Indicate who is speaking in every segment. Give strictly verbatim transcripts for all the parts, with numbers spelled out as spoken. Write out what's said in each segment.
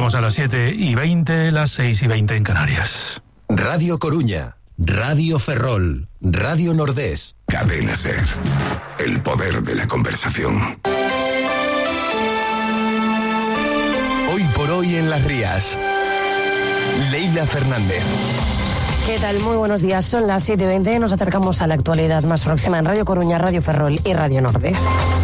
Speaker 1: Llegamos a las siete y veinte, las seis y veinte en Canarias.
Speaker 2: Radio Coruña, Radio Ferrol, Radio Nordés.
Speaker 3: Cadena SER, el poder de la conversación.
Speaker 2: Hoy por hoy en Las Rías, Leila Fernández.
Speaker 4: ¿Qué tal? Muy buenos días. Son las siete y veinte. Nos acercamos a la actualidad más próxima en Radio Coruña, Radio Ferrol y Radio Nordés.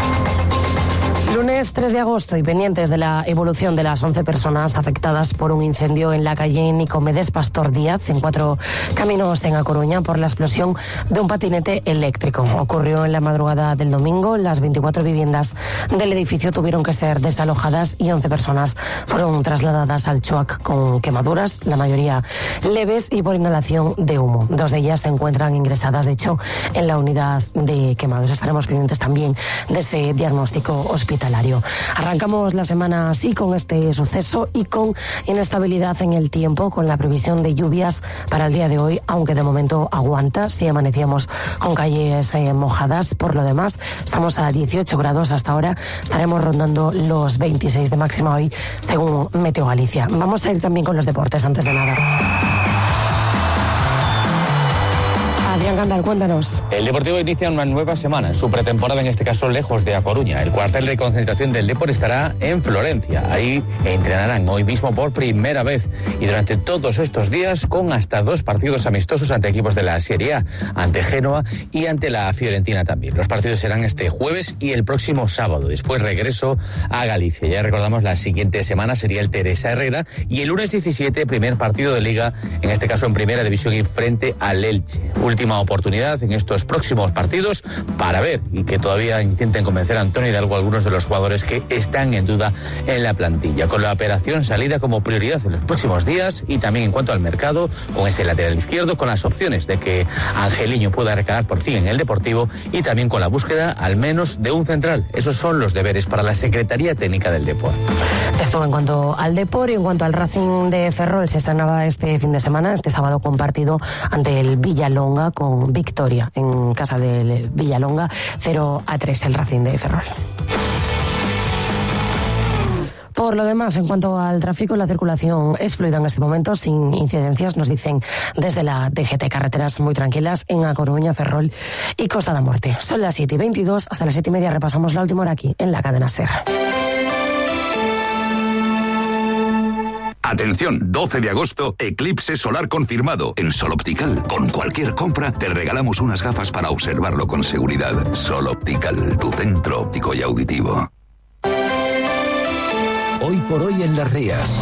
Speaker 4: Lunes tres de agosto y pendientes de la evolución de las once personas afectadas por un incendio en la calle Nicomedes Pastor Díaz, en Cuatro Caminos, en A Coruña, por la explosión de un patinete eléctrico. Ocurrió en la madrugada del domingo. Las veinticuatro viviendas del edificio tuvieron que ser desalojadas y once personas fueron trasladadas al CHOAC con quemaduras, la mayoría leves y por inhalación de humo. Dos de ellas se encuentran ingresadas, de hecho, en la unidad de quemados. Estaremos pendientes también de ese diagnóstico hospitalario. Arrancamos la semana así, con este suceso y con inestabilidad en el tiempo, con la previsión de lluvias para el día de hoy, aunque de momento aguanta. Si amanecíamos con calles eh, mojadas, por lo demás estamos a dieciocho grados hasta ahora, estaremos rondando los veintiséis de máxima hoy, según Meteo Galicia. Vamos a ir también con los deportes antes de nada. Adrián Candal, cuéntanos.
Speaker 5: El Deportivo inicia una nueva semana en su pretemporada, en este caso lejos de A Coruña. El cuartel de concentración del Depor estará en Florencia. Ahí entrenarán hoy mismo por primera vez y durante todos estos días con hasta dos partidos amistosos ante equipos de la Serie A, ante Génova y ante la Fiorentina también. Los partidos serán este jueves y el próximo sábado. Después regreso a Galicia. Ya recordamos, la siguiente semana sería el Teresa Herrera y el lunes diecisiete, primer partido de Liga, en este caso en Primera División y frente al Elche. Última oportunidad en estos próximos partidos para ver y que todavía intenten convencer a Antonio Hidalgo, algunos de los jugadores que están en duda en la plantilla, con la operación salida como prioridad en los próximos días y también en cuanto al mercado, con ese lateral izquierdo, con las opciones de que Angeliño pueda recalar por fin en el Deportivo y también con la búsqueda al menos de un central. Esos son los deberes para la Secretaría Técnica del Depor.
Speaker 4: Esto en cuanto al Depor. Y en cuanto al Racing de Ferrol, se estrenaba este fin de semana, este sábado, con partido ante el Villalonga, con victoria en casa del Villalonga, cero a tres el Racing de Ferrol. Por lo demás, en cuanto al tráfico, la circulación es fluida en este momento, sin incidencias, nos dicen desde la D G T. Carreteras muy tranquilas en A Coruña, Ferrol y Costa da Morte. Son las siete y veintidós, hasta las siete y media repasamos la última hora aquí, en la cadena SER.
Speaker 3: Atención, doce de agosto, eclipse solar confirmado en Sol Optical. Con cualquier compra te regalamos unas gafas para observarlo con seguridad. Sol Optical, tu centro óptico y auditivo.
Speaker 2: Hoy por hoy en Las Rías.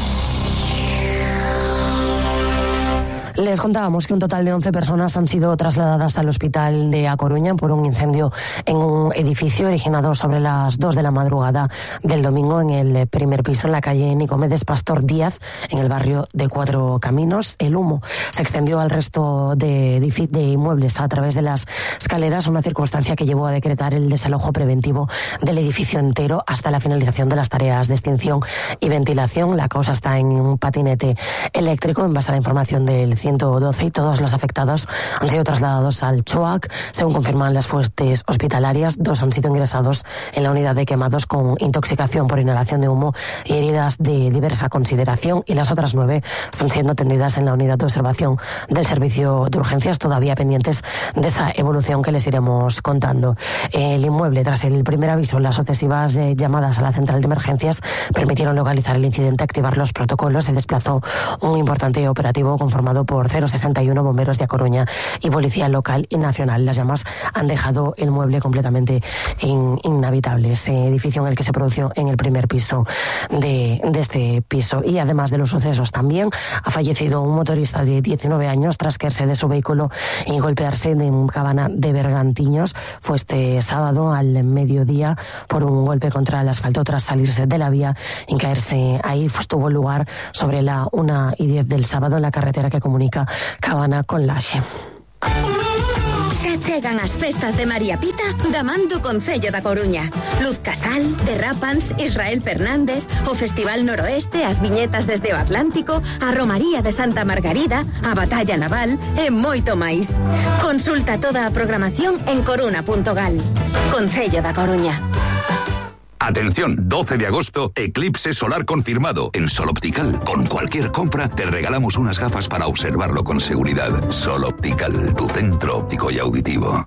Speaker 4: Les contábamos que un total de once personas han sido trasladadas al hospital de A Coruña por un incendio en un edificio originado sobre las dos de la madrugada del domingo en el primer piso, en la calle Nicomedes Pastor Díaz, en el barrio de Cuatro Caminos. El humo se extendió al resto de, de inmuebles a través de las escaleras, una circunstancia que llevó a decretar el desalojo preventivo del edificio entero hasta la finalización de las tareas de extinción y ventilación. La causa está en un patinete eléctrico, en base a la información del ciento doce, y todos los afectados han sido trasladados al CHOAC. Según confirman las fuentes hospitalarias, dos han sido ingresados en la unidad de quemados con intoxicación por inhalación de humo y heridas de diversa consideración, y las otras nueve están siendo atendidas en la unidad de observación del servicio de urgencias, todavía pendientes de esa evolución que les iremos contando. El inmueble, tras el primer aviso, las sucesivas eh, llamadas a la central de emergencias permitieron localizar el incidente, activar los protocolos. Se desplazó un importante operativo conformado por por cero sesenta y uno bomberos de A Coruña y policía local y nacional. Las llamas han dejado el mueble completamente in, inhabitable. Ese edificio en el que se produjo en el primer piso de, de este piso. Y además de los sucesos, también ha fallecido un motorista de diecinueve años tras caerse de su vehículo y golpearse en Cabana de Bergantiños. Fue este sábado al mediodía por un golpe contra el asfalto tras salirse de la vía y caerse ahí. Pues, tuvo lugar sobre la una y diez del sábado en la carretera que comunica Cabana con Laxe.
Speaker 6: Xa chegan as festas de María Pita da man do Concello da Coruña. Luz Casal, Derrapans, Israel Fernández, o Festival Noroeste, as viñetas desde o Atlántico, a Romaría de Santa Margarida, a Batalla Naval e moito máis. Consulta toda a programación en coruna punto gal. Concello da Coruña.
Speaker 3: Atención, doce de agosto, eclipse solar confirmado. En Sol Optical, con cualquier compra, te regalamos unas gafas para observarlo con seguridad. Sol Optical, tu centro óptico y auditivo.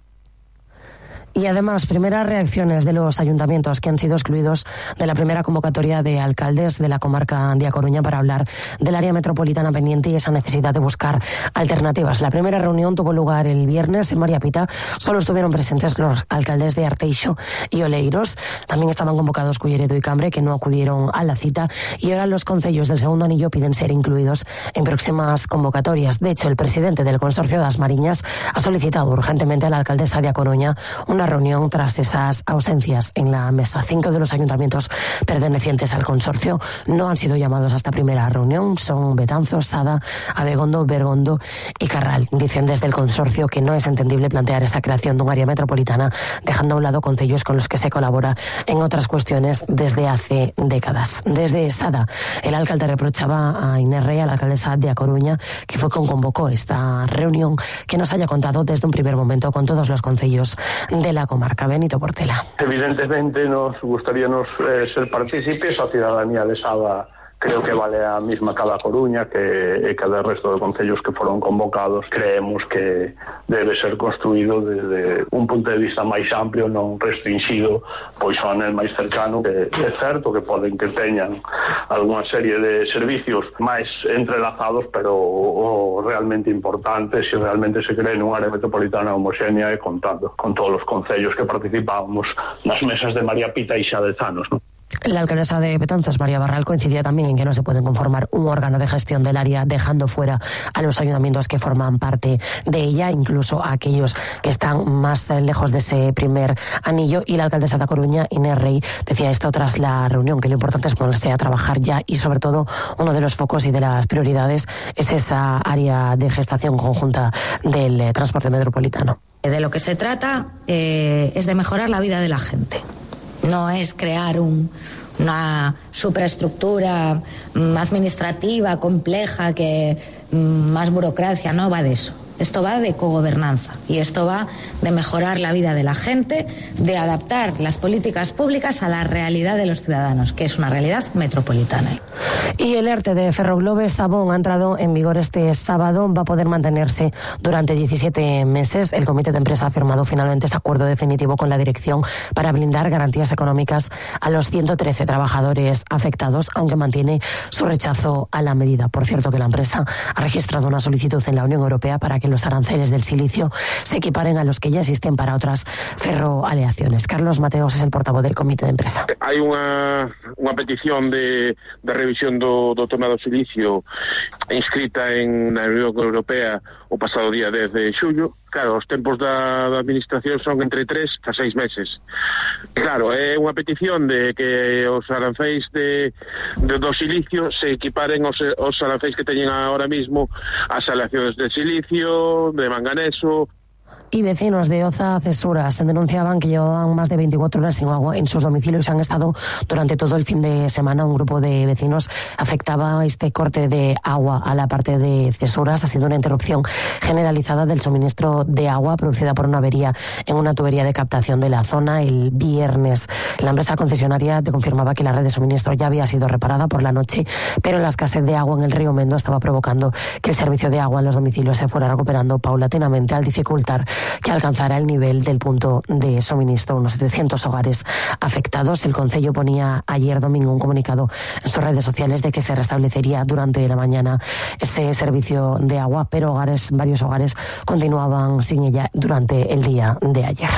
Speaker 4: Y además, primeras reacciones de los ayuntamientos que han sido excluidos de la primera convocatoria de alcaldes de la comarca de A Coruña para hablar del área metropolitana pendiente y esa necesidad de buscar alternativas. La primera reunión tuvo lugar el viernes en María Pita. Solo estuvieron presentes los alcaldes de Arteixo y Oleiros. También estaban convocados Culleredo y Cambre, que no acudieron a la cita. Y ahora los concellos del segundo anillo piden ser incluidos en próximas convocatorias. De hecho, el presidente del consorcio das Mariñas ha solicitado urgentemente a la alcaldesa de A Coruña una reunión tras esas ausencias en la mesa. Cinco de los ayuntamientos pertenecientes al consorcio no han sido llamados a esta primera reunión. Son Betanzos, Sada, Abegondo, Bergondo y Carral. Dicen desde el consorcio que no es entendible plantear esa creación de un área metropolitana dejando a un lado concellos con los que se colabora en otras cuestiones desde hace décadas. Desde Sada, el alcalde reprochaba a Inés Rey, a la alcaldesa de A Coruña, que fue quien convocó esta reunión, que nos haya contado desde un primer momento con todos los concellos de la comarca. Benito Portela.
Speaker 7: Evidentemente nos gustaría nos, eh, ser partícipes. A cidadanía de Sada creo que vale a mesma que a da Coruña, que, que a resto de concellos que foron convocados. Creemos que debe ser construído desde un punto de vista máis amplio, non restringido pois ao anel máis cercano, que é certo que poden que teñan algunha serie de servicios máis entrelazados, pero o, o realmente importante, se realmente se cree nun área metropolitana homoxénea, e contando con todos os concellos que participábamos nas mesas de María Pita e xa dez anos, non?
Speaker 4: La alcaldesa de Betanzos, María Barral, coincidía también en que no se pueden conformar un órgano de gestión del área dejando fuera a los ayuntamientos que forman parte de ella, incluso a aquellos que están más lejos de ese primer anillo. Y la alcaldesa de Coruña, Inés Rey, decía esto tras la reunión, que lo importante es ponerse a trabajar ya y sobre todo uno de los focos y de las prioridades es esa área de gestación conjunta del eh, transporte metropolitano.
Speaker 8: De lo que se trata eh, es de mejorar la vida de la gente. No es crear un, una superestructura administrativa compleja, que más burocracia, no va de eso. Esto va de cogobernanza y esto va de mejorar la vida de la gente, de adaptar las políticas públicas a la realidad de los ciudadanos, que es una realidad metropolitana.
Speaker 4: Y el ERTE de Ferroglobe Sabón ha entrado en vigor este sábado. Va a poder mantenerse durante diecisiete meses. El comité de empresa ha firmado finalmente ese acuerdo definitivo con la dirección para blindar garantías económicas a los ciento trece trabajadores afectados, aunque mantiene su rechazo a la medida. Por cierto, que la empresa ha registrado una solicitud en la Unión Europea para que los aranceles del silicio se equiparen a los que ya existen para otras ferroaleaciones. Carlos Mateos es el portavoz del comité de empresa.
Speaker 9: Hai unha, unha petición de, de revisión do, do tema do silicio inscrita en na Unión Europea o pasado día dez de xullo. Claro, os tempos da, da administración son entre tres a seis meses. Claro, é unha petición de que os arancéis de, de, do silicio se equiparen os, os arancéis que teñen ahora mismo as aleacións de silicio, de manganeso.
Speaker 4: Y vecinos de Oza Cesuras denunciaban que llevaban más de veinticuatro horas sin agua en sus domicilios y han estado durante todo el fin de semana. Un grupo de vecinos afectaba este corte de agua a la parte de Cesuras. Ha sido una interrupción generalizada del suministro de agua producida por una avería en una tubería de captación de la zona el viernes. La empresa concesionaria te confirmaba que la red de suministro ya había sido reparada por la noche, pero la escasez de agua en el río Mendo estaba provocando que el servicio de agua en los domicilios se fuera recuperando paulatinamente al dificultar que alcanzara el nivel del punto de suministro. Unos setecientos hogares afectados. El concello ponía ayer domingo un comunicado en sus redes sociales de que se restablecería durante la mañana ese servicio de agua, pero hogares, varios hogares continuaban sin ella durante el día de ayer.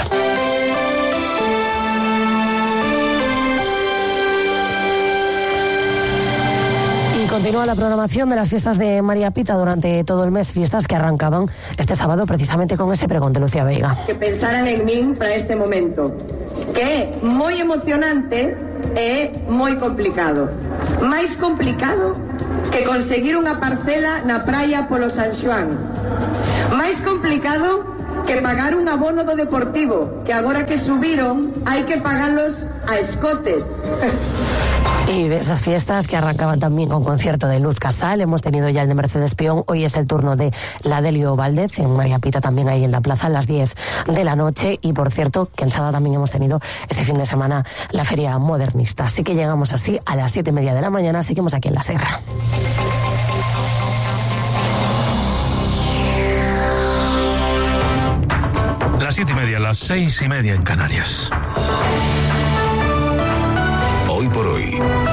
Speaker 4: Continúa la programación de las fiestas de María Pita durante todo el mes, fiestas que arrancaban este sábado precisamente con ese pregón de Lucía Veiga.
Speaker 10: Que pensaran en min para este momento, que é moi emocionante e moi complicado. Máis complicado que conseguir unha parcela na praia polo San Xoán. Máis complicado que pagar un abono do Deportivo, que agora que subiron hai que pagalos a escote.
Speaker 4: Y esas fiestas que arrancaban también con concierto de Luz Casal, hemos tenido ya el de Mercedes Peón, hoy es el turno de la Delio Valdez, en María Pita también ahí en la plaza a las diez de la noche, y por cierto, que en Sada también hemos tenido este fin de semana la Feria Modernista. Así que llegamos así a las siete y media de la mañana, seguimos aquí en La Serra.
Speaker 1: Las siete y media, las seis y media en Canarias.
Speaker 3: Hoy por hoy,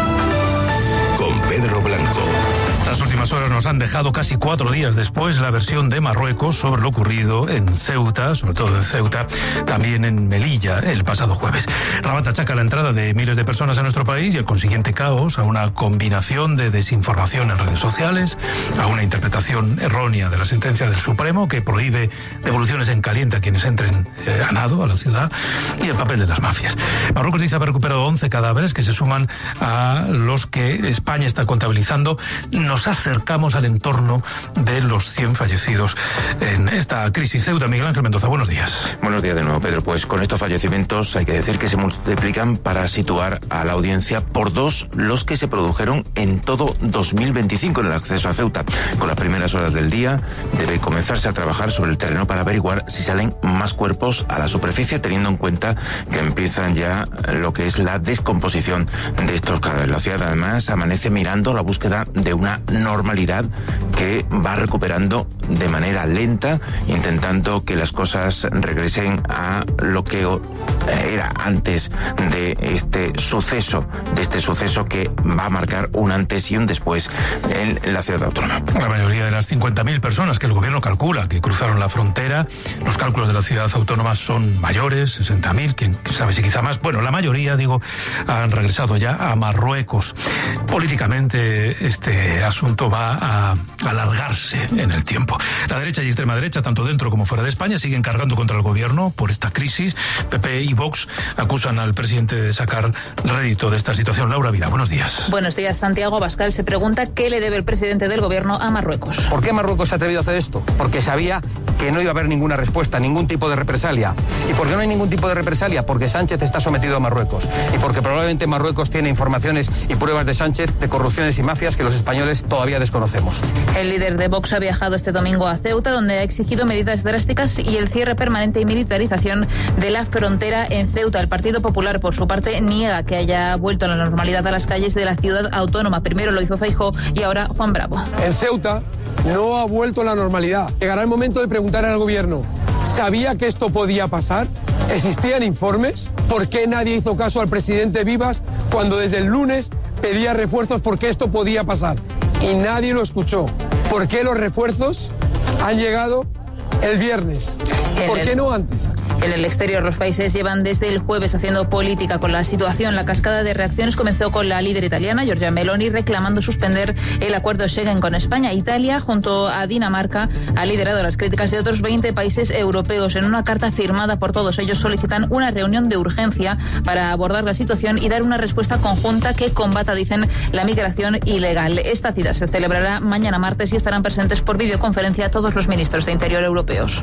Speaker 3: con Pedro Blanco.
Speaker 1: Las últimas horas nos han dejado casi cuatro días después la versión de Marruecos sobre lo ocurrido en Ceuta, sobre todo en Ceuta, también en Melilla el pasado jueves. Rabat achaca la entrada de miles de personas a nuestro país y el consiguiente caos a una combinación de desinformación en redes sociales, a una interpretación errónea de la sentencia del Supremo que prohíbe devoluciones en caliente a quienes entren eh, a nado a la ciudad, y el papel de las mafias. Marruecos dice haber recuperado once cadáveres que se suman a los que España está contabilizando. Nos acercamos al entorno de los cien fallecidos en esta crisis. Ceuta, Miguel Ángel Mendoza, buenos días.
Speaker 11: Buenos días de nuevo, Pedro. Pues con estos fallecimientos hay que decir que se multiplican, para situar a la audiencia, por dos los que se produjeron en todo dos mil veinticinco en el acceso a Ceuta. Con las primeras horas del día debe comenzarse a trabajar sobre el terreno para averiguar si salen más cuerpos a la superficie, teniendo en cuenta que empiezan ya lo que es la descomposición de estos cadáveres. La ciudad además amanece mirando la búsqueda de una normalidad que va recuperando de manera lenta, intentando que las cosas regresen a lo que era antes de este suceso, de este suceso que va a marcar un antes y un después en la ciudad autónoma.
Speaker 1: La mayoría de las cincuenta mil personas que el gobierno calcula que cruzaron la frontera, los cálculos de la ciudad autónoma son mayores, sesenta mil, quién sabe si quizá más. Bueno, la mayoría, digo, han regresado ya a Marruecos. Políticamente este asunto va a alargarse en el tiempo. La derecha y extrema derecha, tanto dentro como fuera de España, siguen cargando contra el gobierno por esta crisis. P P y Vox acusan al presidente de sacar rédito de esta situación. Laura Vila, buenos días.
Speaker 12: Buenos días. Santiago Abascal se pregunta qué le debe el presidente del gobierno a Marruecos.
Speaker 13: ¿Por qué Marruecos se ha atrevido a hacer esto? Porque sabía que no iba a haber ninguna respuesta, ningún tipo de represalia. ¿Y por qué no hay ningún tipo de represalia? Porque Sánchez está sometido a Marruecos. Y porque probablemente Marruecos tiene informaciones y pruebas de Sánchez de corrupciones y mafias que los españoles todavía desconocemos.
Speaker 12: El líder de Vox ha viajado este domingo a Ceuta, donde ha exigido medidas drásticas y el cierre permanente y militarización de la frontera en Ceuta. El Partido Popular, por su parte, niega que haya vuelto a la normalidad a las calles de la ciudad autónoma. Primero lo hizo Feijóo y ahora Juan Bravo.
Speaker 14: En Ceuta no ha vuelto a la normalidad. Llegará el momento de preguntar al gobierno, ¿sabía que esto podía pasar? ¿Existían informes? ¿Por qué nadie hizo caso al presidente Vivas cuando desde el lunes pedía refuerzos porque esto podía pasar? Y nadie lo escuchó. ¿Por qué los refuerzos han llegado el viernes? ¿Por qué no antes?
Speaker 12: En el exterior, los países llevan desde el jueves haciendo política con la situación. La cascada de reacciones comenzó con la líder italiana, Giorgia Meloni, reclamando suspender el acuerdo Schengen con España. Italia, junto a Dinamarca, ha liderado las críticas de otros veinte países europeos. En una carta firmada por todos ellos, solicitan una reunión de urgencia para abordar la situación y dar una respuesta conjunta que combata, dicen, la migración ilegal. Esta cita se celebrará mañana martes y estarán presentes por videoconferencia todos los ministros de Interior europeos.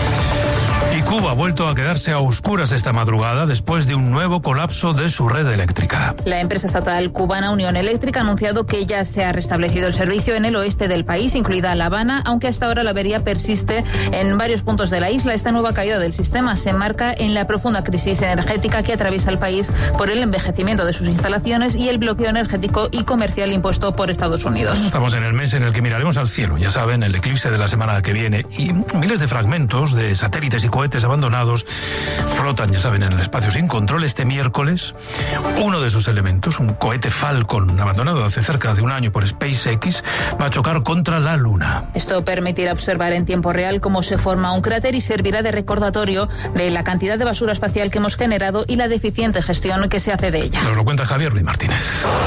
Speaker 1: Y Cuba ha vuelto a quedarse a oscuras esta madrugada después de un nuevo colapso de su red eléctrica.
Speaker 12: La empresa estatal cubana Unión Eléctrica ha anunciado que ya se ha restablecido el servicio en el oeste del país, incluida La Habana, aunque hasta ahora la avería persiste en varios puntos de la isla. Esta nueva caída del sistema se enmarca en la profunda crisis energética que atraviesa el país por el envejecimiento de sus instalaciones y el bloqueo energético y comercial impuesto por Estados Unidos.
Speaker 1: Estamos en el mes en el que miraremos al cielo, ya saben, el eclipse de la semana que viene, y miles de fragmentos de satélites y cohetes abandonados flotan, ya saben, en el espacio sin control. Este miércoles, uno de esos elementos, un cohete Falcon abandonado hace cerca de un año por SpaceX, va a chocar contra la Luna.
Speaker 12: Esto permitirá observar en tiempo real cómo se forma un cráter y servirá de recordatorio de la cantidad de basura espacial que hemos generado y la deficiente gestión que se hace de ella.
Speaker 1: Nos lo cuenta Javier Ruiz Martínez.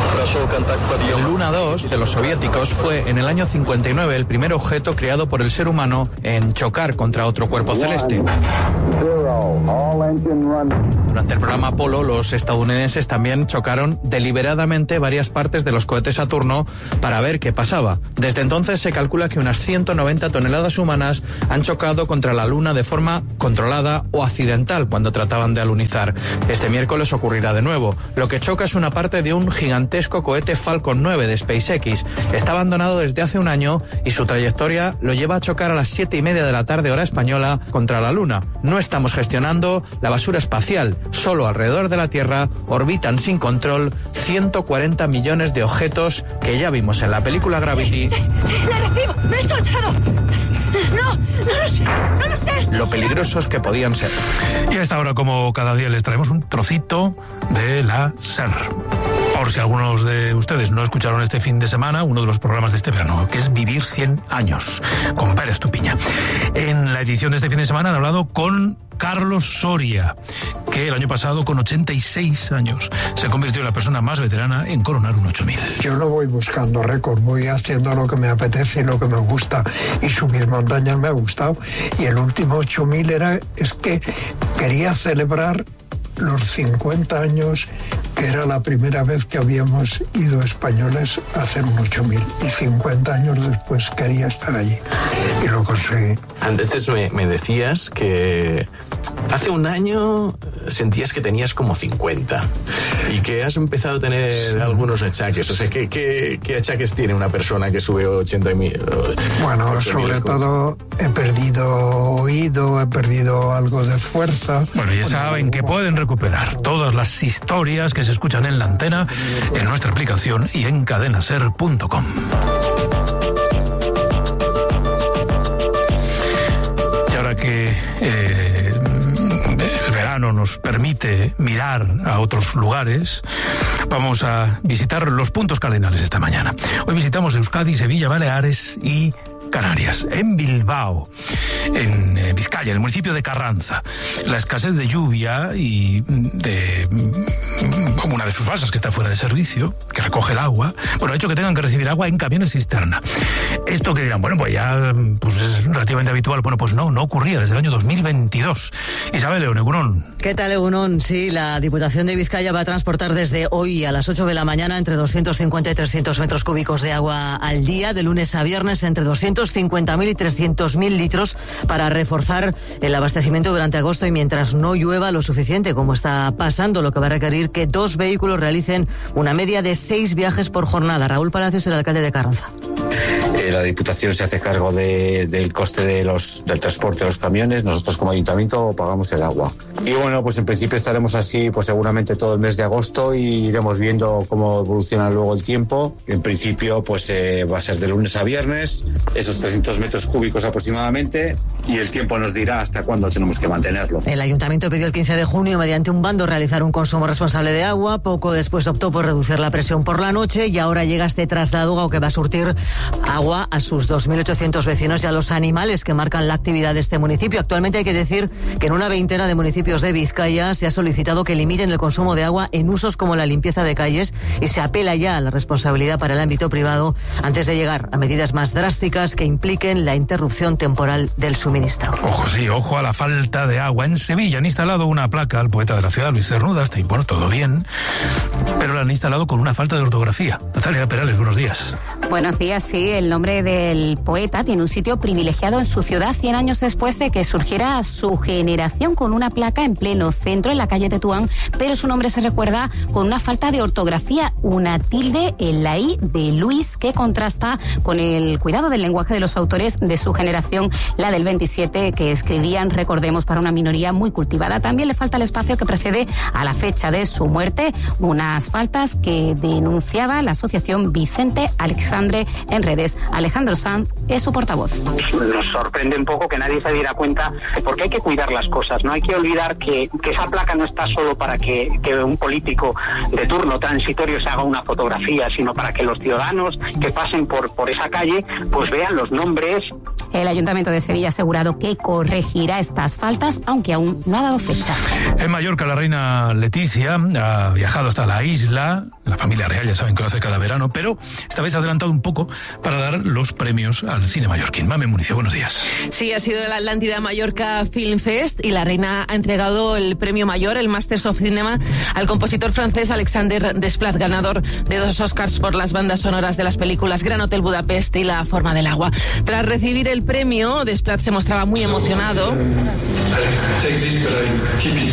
Speaker 15: El Luna dos de los soviéticos fue en el año cincuenta y nueve el primer objeto creado por el ser humano en chocar contra otro cuerpo celeste. Durante el programa Apolo, los estadounidenses también chocaron deliberadamente varias partes de los cohetes Saturno para ver qué pasaba. Desde entonces se calcula que unas ciento noventa toneladas humanas han chocado contra la Luna de forma controlada o accidental cuando trataban de alunizar. Este miércoles ocurrirá de nuevo. Lo que choca es una parte de un gigantesco mítico cohete Falcon nueve de SpaceX. Está abandonado desde hace un año y su trayectoria lo lleva a chocar a las siete y media de la tarde hora española contra la Luna. No estamos gestionando la basura espacial. Solo alrededor de la Tierra orbitan sin control ciento cuarenta millones de objetos que ya vimos en la película Gravity.
Speaker 16: ¡Sí, la recibo! ¡Me he soltado! ¡No! ¡No lo sé! ¡No lo sé!
Speaker 15: Lo peligrosos que podían ser.
Speaker 1: Y a esta hora, como cada día, les traemos un trocito de la SER. Por si algunos de ustedes no escucharon este fin de semana, uno de los programas de este verano, que es Vivir cien años, con Pérez Estupiña. En la edición de este fin de semana han hablado con Carlos Soria, que el año pasado, con ochenta y seis años, se convirtió en la persona más veterana en coronar un ocho mil.
Speaker 17: Yo no voy buscando récord, voy haciendo lo que me apetece y lo que me gusta, y subir montañas me ha gustado, y el último ocho mil era, es que quería celebrar los cincuenta años, que era la primera vez que habíamos ido españoles a hacer un ocho mil, y cincuenta años después quería estar allí y lo conseguí.
Speaker 18: Antes me, me decías que hace un año sentías que tenías como cincuenta y que has empezado a tener sí. algunos achaques. O sea, ¿qué, qué, qué achaques tiene una persona que sube ochenta mil?
Speaker 17: Bueno, sobre todo he perdido oído, he perdido algo de fuerza.
Speaker 1: Bueno, ya saben que pueden recuperar todas las historias que se escuchan en la antena en nuestra aplicación y en cadenaser punto com. Y ahora que eh, el verano nos permite mirar a otros lugares, vamos a visitar los puntos cardinales esta mañana. Hoy visitamos Euskadi, Sevilla, Baleares y Canarias. En Bilbao, en eh, Vizcaya, en el municipio de Carranza, la escasez de lluvia y de mm, una de sus balsas que está fuera de servicio, que recoge el agua, bueno, ha hecho que tengan que recibir agua en camiones cisterna. Esto que dirán, bueno, pues ya pues es relativamente habitual. Bueno, pues no, no ocurría desde el año dos mil veintidós. Isabel León, Egunon.
Speaker 19: ¿Qué tal, Egunon? Sí, la Diputación de Vizcaya va a transportar desde hoy a las ocho de la mañana entre doscientos cincuenta y trescientos metros cúbicos de agua al día, de lunes a viernes entre doscientos cincuenta mil y trescientos mil litros, para reforzar el abastecimiento durante agosto y mientras no llueva lo suficiente, como está pasando, lo que va a requerir que dos vehículos realicen una media de seis viajes por jornada. Raúl Palacios, el alcalde de Carranza.
Speaker 20: Eh, la Diputación se hace cargo de, del coste de los, del transporte de los camiones. Nosotros como ayuntamiento pagamos el agua. Y bueno, pues en principio estaremos así pues seguramente todo el mes de agosto y iremos viendo cómo evoluciona luego el tiempo. En principio pues eh, va a ser de lunes a viernes, esos trescientos metros cúbicos aproximadamente, y el tiempo nos dirá hasta cuándo tenemos que mantenerlo.
Speaker 19: El ayuntamiento pidió el quince de junio mediante un bando realizar un consumo responsable de agua. Poco después optó por reducir la presión por la noche y ahora llega este traslado que va a surtir agua a sus dos mil ochocientos vecinos y a los animales que marcan la actividad de este municipio. Actualmente hay que decir que en una veintena de municipios de Vizcaya se ha solicitado que limiten el consumo de agua en usos como la limpieza de calles y se apela ya a la responsabilidad para el ámbito privado antes de llegar a medidas más drásticas que impliquen la interrupción temporal del suministro.
Speaker 1: Ojo, sí, ojo a la falta de agua. En Sevilla han instalado una placa al poeta de la ciudad, Luis Cernuda, hasta ahí, bueno, todo bien, pero la han instalado con una falta de ortografía. Natalia Perales, buenos días.
Speaker 21: Buenos días, sí, el nombre del poeta tiene un sitio privilegiado en su ciudad cien años después de que surgiera su generación, con una placa en pleno centro, en la calle Tetuán, pero su nombre se recuerda con una falta de ortografía, una tilde en la I de Luis, que contrasta con el cuidado del lenguaje de los autores de su generación, la del veintisiete, que escribían, recordemos, para una minoría muy cultivada. También le falta el espacio que precede a la fecha de su muerte, unas faltas que denunciaba la asociación Vicente Alexandre en redes. Alejandro Sanz es su portavoz.
Speaker 22: Nos sorprende un poco que nadie se diera cuenta, porque hay que cuidar las cosas, no hay que olvidar que, que esa placa no está solo para que, que un político de turno transitorio se haga una fotografía, sino para que los ciudadanos que pasen por, por esa calle pues vean los nombres.
Speaker 21: El Ayuntamiento de Sevilla ha asegurado que corregirá estas faltas, aunque aún no ha dado fecha.
Speaker 1: En Mallorca, la reina Leticia ha viajado hasta la isla. La familia real ya saben que lo hace cada verano, pero esta vez ha adelantado un poco para dar los premios al cine mallorquín. Mame Municio, buenos días.
Speaker 23: Sí, ha sido el Atlántida Mallorca Film Fest y la reina ha entregado el premio mayor, el Masters of Cinema, al compositor francés Alexander Desplat, ganador de dos Oscars por las bandas sonoras de las películas Gran Hotel Budapest y La Forma del Agua. Tras recibir el premio, Desplat se mostraba muy emocionado.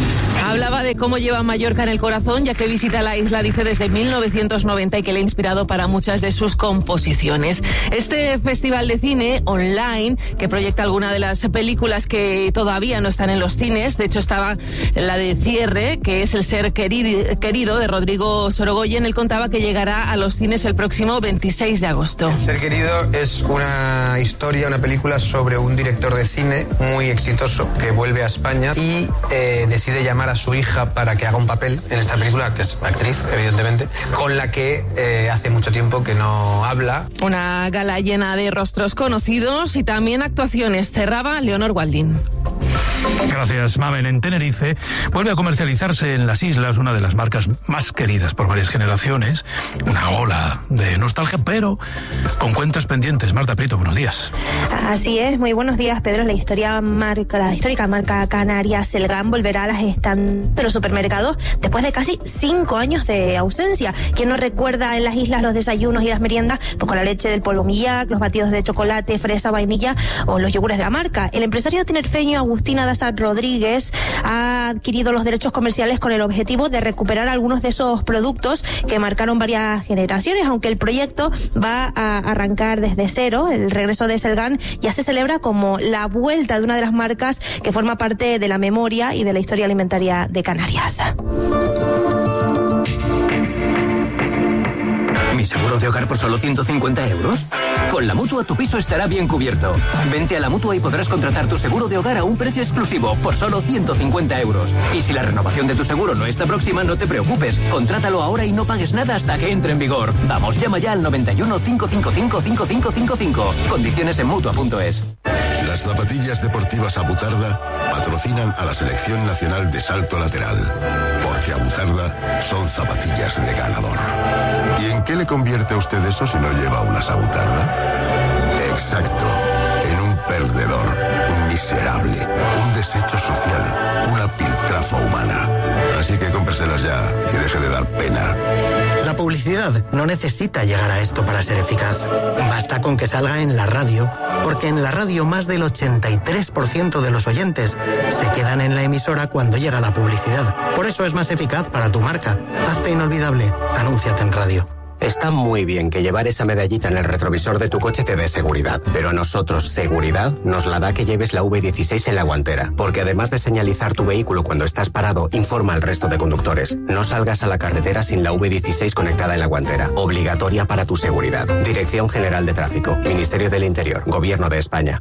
Speaker 23: Hablaba de cómo lleva Mallorca en el corazón, ya que visita la isla, dice, desde mil novecientos noventa y que le ha inspirado para muchas de sus composiciones. Este festival de cine online, que proyecta alguna de las películas que todavía no están en los cines, de hecho estaba la de cierre, que es El ser querido, de Rodrigo Sorogoyen. Él contaba que llegará a los cines el próximo veintiséis de agosto.
Speaker 2: El ser querido es una historia, una película sobre un director de cine muy exitoso que vuelve a España y eh, decide llamar a su hija para que haga un papel en esta película, que es actriz, evidentemente, con la que eh, hace mucho tiempo que no habla.
Speaker 23: Una gala llena de rostros conocidos y también actuaciones. Cerraba Leonor Waldín.
Speaker 1: Gracias, Mamen. En Tenerife vuelve a comercializarse en las islas una de las marcas más queridas por varias generaciones. Una ola de nostalgia, pero con cuentas pendientes. Marta Prieto, buenos días.
Speaker 5: Así es, muy buenos días, Pedro. La historia marca, la histórica marca canaria Selgán volverá a las estantes de los supermercados después de casi cinco años de ausencia. ¿Quién no recuerda en las islas los desayunos y las meriendas? Pues con la leche del polvo Millac, los batidos de chocolate, fresa, vainilla o los yogures de la marca. El empresario tinerfeño Agustina Dassat Rodríguez ha adquirido los derechos comerciales con el objetivo de recuperar algunos de esos productos que marcaron varias generaciones, aunque el proyecto va a arrancar desde cero. El regreso de Selgán ya se celebra como la vuelta de una de las marcas que forma parte de la memoria y de la historia alimentaria de Canarias.
Speaker 6: ¿Mi seguro de hogar por solo ciento cincuenta euros? Con la Mutua tu piso estará bien cubierto. Vente a la Mutua y podrás contratar tu seguro de hogar a un precio exclusivo por solo ciento cincuenta euros. Y si la renovación de tu seguro no está próxima, no te preocupes. Contrátalo ahora y no pagues nada hasta que entre en vigor. Vamos, llama ya al noventa y uno, cinco cinco cinco, cinco cinco cinco cinco. Condiciones en mutua punto es.
Speaker 24: Las zapatillas deportivas Abutarda patrocinan a la Selección Nacional de Salto Lateral. Porque Abutarda son zapatillas de ganador. ¿Y en qué le convierte a usted eso si no lleva unas Abutarda? Exacto, en un perdedor, un miserable, un desecho social, una piltrafa humana. Así que cómpreselas ya y deje de dar pena.
Speaker 25: La publicidad no necesita llegar a esto para ser eficaz. Basta con que salga en la radio, porque en la radio más del ochenta y tres por ciento de los oyentes se quedan en la emisora cuando llega la publicidad. Por eso es más eficaz para tu marca. Hazte inolvidable. Anúnciate en radio.
Speaker 26: Está muy bien que llevar esa medallita en el retrovisor de tu coche te dé seguridad, pero a nosotros seguridad nos la da que lleves la V dieciséis en la guantera, porque además de señalizar tu vehículo cuando estás parado, informa al resto de conductores. No salgas a la carretera sin la V dieciséis conectada en la guantera, obligatoria para tu seguridad. Dirección General de Tráfico, Ministerio del Interior, Gobierno de España.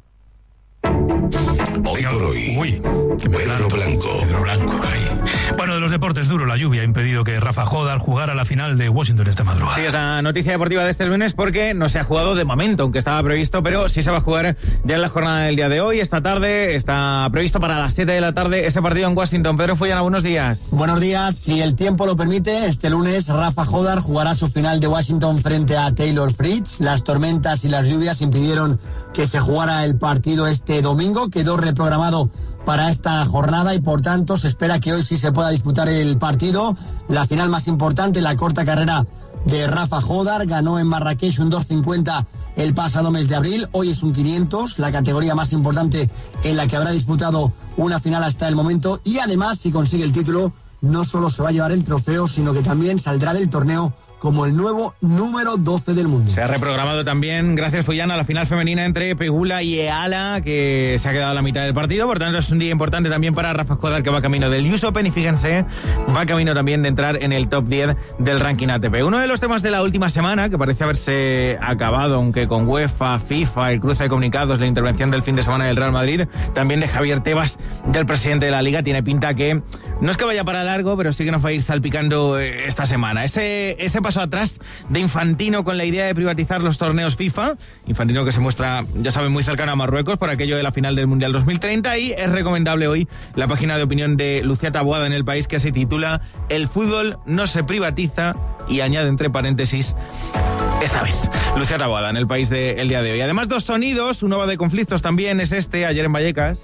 Speaker 24: Hoy por hoy,
Speaker 1: Uy,
Speaker 24: Pedro Blanco.
Speaker 1: Pedro Blanco, ahí. Bueno, de los deportes duro, la lluvia ha impedido que Rafa Jodar jugara la final de Washington esta madrugada.
Speaker 27: Sí, es la noticia deportiva de este lunes porque no se ha jugado de momento, aunque estaba previsto, pero sí se va a jugar ya en la jornada del día de hoy. Esta tarde está previsto para las siete de la tarde ese partido en Washington. Pedro Fullana, buenos días.
Speaker 28: Buenos días. Si el tiempo lo permite, este lunes Rafa Jodar jugará su final de Washington frente a Taylor Fritz. Las tormentas y las lluvias impidieron que se jugara el partido este domingo. Quedó reprogramado para esta jornada y por tanto se espera que hoy sí se pueda disputar el partido. La final más importante, la corta carrera de Rafa Jodar, ganó en Marrakech un dos cincuenta el pasado mes de abril, hoy es un quinientos, la categoría más importante en la que habrá disputado una final hasta el momento y además si consigue el título no solo se va a llevar el trofeo sino que también saldrá del torneo como el nuevo número doce del mundo.
Speaker 27: Se ha reprogramado también, gracias Fullana, la final femenina entre Pegula y Eala, que se ha quedado a la mitad del partido, por tanto es un día importante también para Rafa Jodar, que va camino del U S Open y fíjense, va camino también de entrar en el top diez del ranking A T P. Uno de los temas de la última semana, que parece haberse acabado, aunque con UEFA, FIFA, el cruce de comunicados, la intervención del fin de semana del Real Madrid, también de Javier Tebas, del presidente de la Liga, tiene pinta que no es que vaya para largo, pero sí que nos va a ir salpicando esta semana. Ese, ese paso atrás de Infantino con la idea de privatizar los torneos FIFA. Infantino que se muestra, ya saben, muy cercano a Marruecos por aquello de la final del Mundial dos mil treinta y es recomendable hoy la página de opinión de Lucía Taboada en El País que se titula El fútbol no se privatiza y añade entre paréntesis esta vez. Lucía Taboada en El País del día de hoy. Además dos sonidos, uno va de conflictos también, es este, ayer en Vallecas.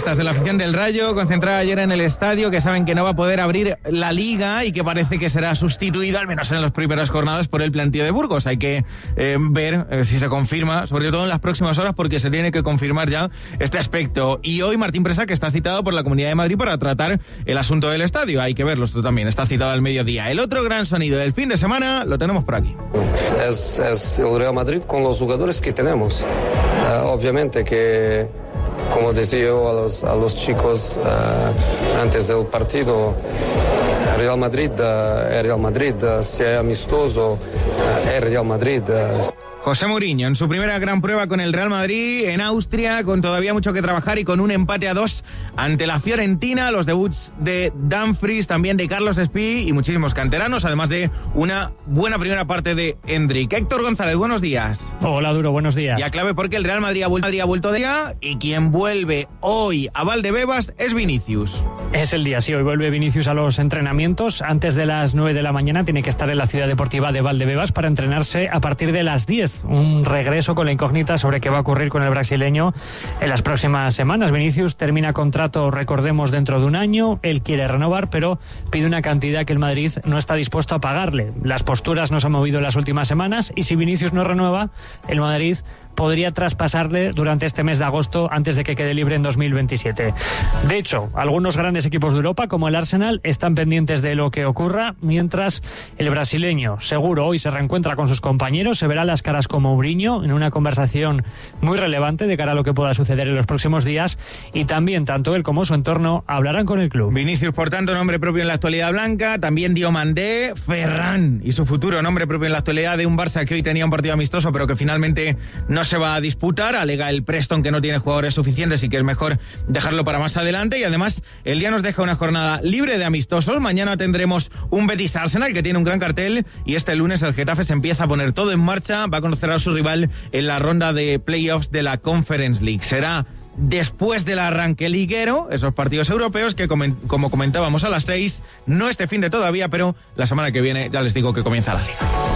Speaker 27: madridistas de la afición del Rayo, concentrada ayer en el estadio, que saben que no va a poder abrir la Liga y que parece que será sustituido, al menos en las primeras jornadas, por el plantío de Burgos. Hay que eh, ver eh, si se confirma, sobre todo en las próximas horas, porque se tiene que confirmar ya este aspecto. Y hoy Martín Presa, que está citado por la Comunidad de Madrid para tratar el asunto del estadio. Hay que verlo, esto también está citado al mediodía. El otro gran sonido del fin de semana lo tenemos por aquí.
Speaker 3: Es, es el Real Madrid con los jugadores que tenemos. Uh, obviamente que, como decía yo a los, a los chicos uh, antes del partido, Real Madrid uh, es Real Madrid, uh, sea amistoso, uh, es Real Madrid. Uh.
Speaker 27: José Mourinho, en su primera gran prueba con el Real Madrid en Austria, con todavía mucho que trabajar y con un empate a dos ante la Fiorentina, los debuts de Dumfries, también de Carlos Espí y muchísimos canteranos, además de una buena primera parte de Hendrik. Héctor González, buenos días.
Speaker 4: Hola, Duro, buenos días.
Speaker 27: Ya clave porque el Real Madrid ha vuelto, Madrid ha vuelto de día y quien vuelve hoy a Valdebebas es Vinicius.
Speaker 4: Es el día, sí, hoy vuelve Vinicius a los entrenamientos. Antes de las nueve de la mañana tiene que estar en la ciudad deportiva de Valdebebas para entrenarse a partir de las diez. Un regreso con la incógnita sobre qué va a ocurrir con el brasileño en las próximas semanas. Vinicius termina contrato, recordemos, dentro de un año. Él quiere renovar, pero pide una cantidad que el Madrid no está dispuesto a pagarle. Las posturas no se han movido en las últimas semanas y si Vinicius no renueva, el Madrid podría traspasarle durante este mes de agosto antes de que quede libre en dos mil veintisiete. De hecho, algunos grandes equipos de Europa, como el Arsenal, están pendientes de lo que ocurra, mientras el brasileño seguro hoy se reencuentra con sus compañeros, se verá las caras con Mourinho en una conversación muy relevante de cara a lo que pueda suceder en los próximos días, y también tanto él como su entorno hablarán con el club.
Speaker 27: Vinicius, por tanto, nombre propio en la actualidad blanca, también Diomandé, Ferran y su futuro nombre propio en la actualidad de un Barça que hoy tenía un partido amistoso pero que finalmente no se va a disputar. Alega el Preston que no tiene jugadores suficientes y que es mejor dejarlo para más adelante, y además el día nos deja una jornada libre de amistosos. Mañana tendremos un Betis Arsenal que tiene un gran cartel y este lunes el Getafe se empieza a poner todo en marcha, va a conocer a su rival en la ronda de playoffs de la Conference League. Será después del arranque liguero, esos partidos europeos que, como comentábamos, a las seis, no este fin de todavía, pero la semana que viene ya les digo que comienza la liga.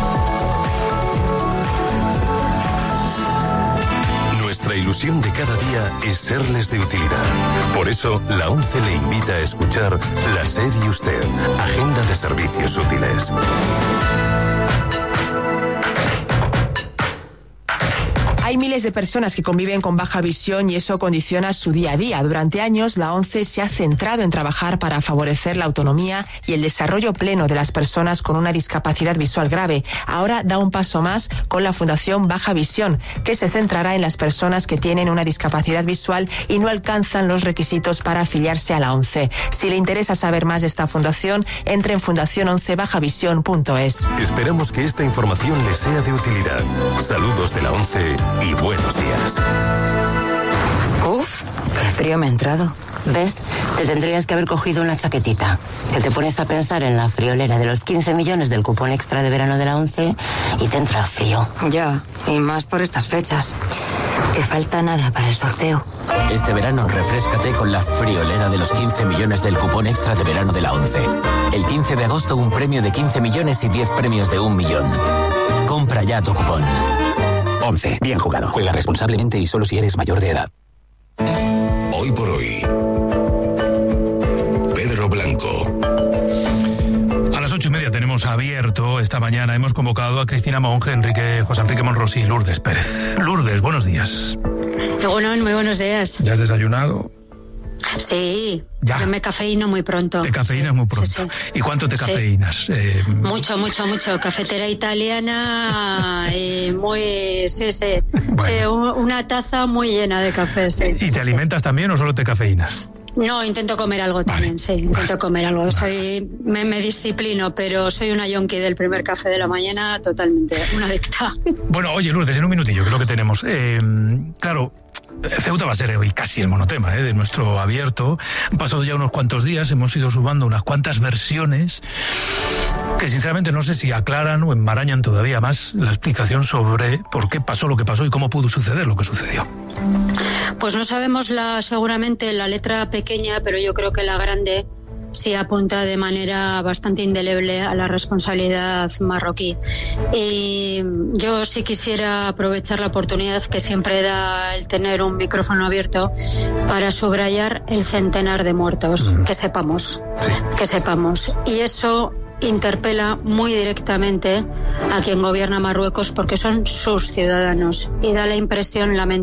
Speaker 7: Nuestra ilusión de cada día es serles de utilidad. Por eso, la ONCE le invita a escuchar La SER y Usted, Agenda de Servicios Útiles.
Speaker 8: Hay miles de personas que conviven con baja visión y eso condiciona su día a día. Durante años, la ONCE se ha centrado en trabajar para favorecer la autonomía y el desarrollo pleno de las personas con una discapacidad visual grave. Ahora da un paso más con la Fundación Baja Visión, que se centrará en las personas que tienen una discapacidad visual y no alcanzan los requisitos para afiliarse a la ONCE. Si le interesa saber más de esta fundación, entre en fundación once baja visión punto es.
Speaker 7: Esperamos que esta información les sea de utilidad. Saludos de la ONCE y buenos días.
Speaker 9: Uf, qué frío me ha entrado. ¿Ves? Te tendrías que haber cogido una chaquetita. Que te pones a pensar en la friolera de los quince millones del cupón extra de verano de la ONCE y te entra frío. Ya, y más por estas fechas. Que falta nada para el sorteo.
Speaker 6: Este verano refréscate con la friolera de los quince millones del cupón extra de verano de la ONCE. El quince de agosto un premio de quince millones y diez premios de un millón. Compra ya tu cupón. ONCE. Bien jugado. Juega responsablemente y solo si eres mayor de edad.
Speaker 24: Hoy por hoy, Pedro Blanco.
Speaker 1: A las ocho y media tenemos abierto esta mañana. Hemos convocado a Cristina Monge, Enrique, José Enrique Monrosi y Lourdes Pérez. Lourdes, buenos días.
Speaker 10: Bueno, muy buenos días.
Speaker 1: ¿Ya has desayunado?
Speaker 10: Sí,
Speaker 1: ya.
Speaker 10: Yo me cafeíno muy pronto.
Speaker 1: Te cafeínas sí, muy pronto. Sí, sí. ¿Y cuánto te cafeínas? Sí. Eh...
Speaker 10: Mucho, mucho, mucho. Cafetera italiana, eh, muy, sí, sí. Bueno. Sí, una taza muy llena de café. Sí,
Speaker 1: ¿Y
Speaker 10: sí,
Speaker 1: te alimentas
Speaker 10: sí.
Speaker 1: también o solo te cafeínas?
Speaker 10: No, intento comer algo también, vale. sí, intento vale. comer algo. Soy, me, me disciplino, pero soy una yonki del primer café de la mañana, totalmente, una adicta.
Speaker 1: Bueno, oye, Lourdes, en un minutillo, que es lo que tenemos. Eh, claro, Ceuta va a ser hoy casi el monotema ¿eh? de nuestro abierto. Han pasado ya unos cuantos días, hemos ido sumando unas cuantas versiones que sinceramente no sé si aclaran o enmarañan todavía más la explicación sobre por qué pasó lo que pasó y cómo pudo suceder lo que sucedió.
Speaker 10: Pues no sabemos la seguramente la letra pequeña, pero yo creo que la grande sí apunta de manera bastante indeleble a la responsabilidad marroquí. Y yo sí quisiera aprovechar la oportunidad que siempre da el tener un micrófono abierto para subrayar el centenar de muertos, mm. que sepamos, sí. que sepamos. Y eso interpela muy directamente a quien gobierna Marruecos porque son sus ciudadanos y da la impresión lamentable